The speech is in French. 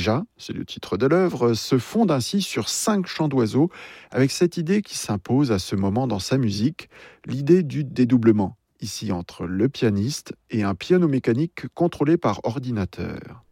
déjà, c'est le titre de l'œuvre, se fonde ainsi sur 5 chants d'oiseaux, avec cette idée qui s'impose à ce moment dans sa musique, l'idée du dédoublement, ici entre le pianiste et un piano mécanique contrôlé par ordinateur.